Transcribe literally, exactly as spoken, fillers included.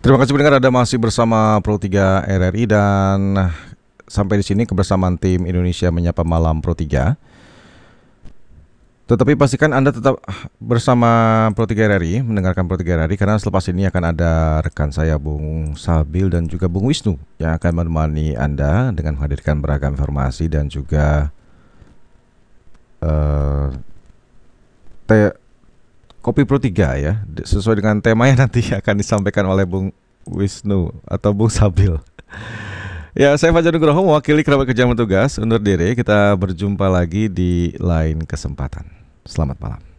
Terima kasih pendengar, Anda masih bersama Pro tiga R R I dan sampai di sini kebersamaan tim Indonesia Menyapa Malam Pro tiga. Tetapi pastikan Anda tetap bersama Pro tiga R R I, mendengarkan Pro tiga R R I, karena selepas ini akan ada rekan saya Bung Sabil dan juga Bung Wisnu yang akan menemani Anda dengan menghadirkan beragam informasi dan juga uh, te- Kopi Pro tiga ya, sesuai dengan temanya nanti akan disampaikan oleh Bung Wisnu atau Bung Sabil. Ya, saya Fajar Nugroho mewakili kerabat kerja petugas undur diri. Kita berjumpa lagi di lain kesempatan. Selamat malam.